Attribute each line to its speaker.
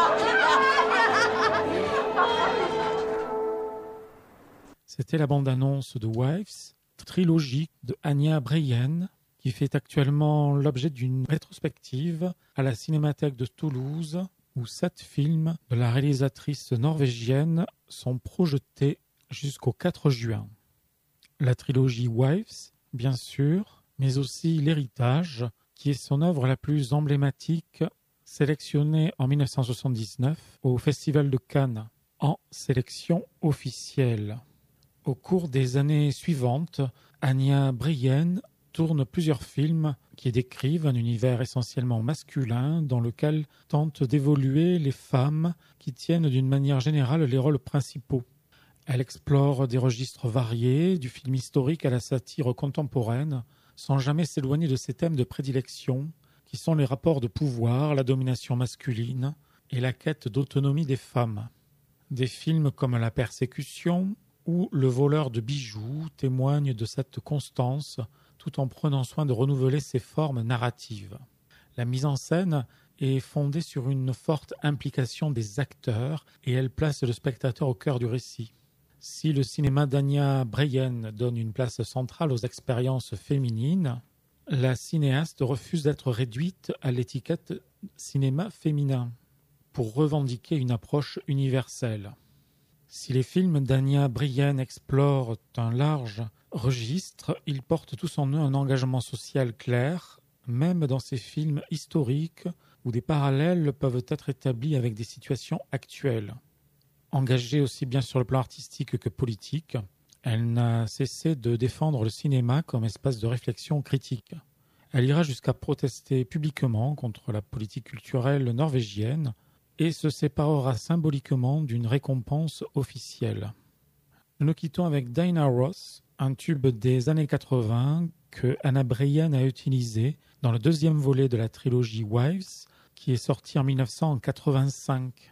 Speaker 1: C'était la bande-annonce de Wives, trilogie de Anya Breyen, qui fait actuellement l'objet d'une rétrospective à la Cinémathèque de Toulouse, où 7 films de la réalisatrice norvégienne sont projetés jusqu'au 4 juin. La trilogie Wives, bien sûr, mais aussi L'Héritage, qui est son œuvre la plus emblématique, sélectionnée en 1979 au Festival de Cannes, en sélection officielle. Au cours des années suivantes, Anya Breyen tourne plusieurs films qui décrivent un univers essentiellement masculin dans lequel tentent d'évoluer les femmes qui tiennent d'une manière générale les rôles principaux. Elle explore des registres variés, du film historique à la satire contemporaine, sans jamais s'éloigner de ses thèmes de prédilection, qui sont les rapports de pouvoir, la domination masculine et la quête d'autonomie des femmes. Des films comme La Persécution ou Le voleur de bijoux témoignent de cette constance, tout en prenant soin de renouveler ses formes narratives. La mise en scène est fondée sur une forte implication des acteurs et elle place le spectateur au cœur du récit. Si le cinéma d'Anya Breyen donne une place centrale aux expériences féminines, la cinéaste refuse d'être réduite à l'étiquette cinéma féminin pour revendiquer une approche universelle. Si les films d'Anya Breyen explorent un large registre, ils portent tous en eux un engagement social clair, même dans ces films historiques où des parallèles peuvent être établis avec des situations actuelles. Engagée aussi bien sur le plan artistique que politique, elle n'a cessé de défendre le cinéma comme espace de réflexion critique. Elle ira jusqu'à protester publiquement contre la politique culturelle norvégienne et se séparera symboliquement d'une récompense officielle. Nous nous quittons avec Diana Ross, un tube des années 80 que Anya Breyen a utilisé dans le deuxième volet de la trilogie Wives, qui est sorti en 1985.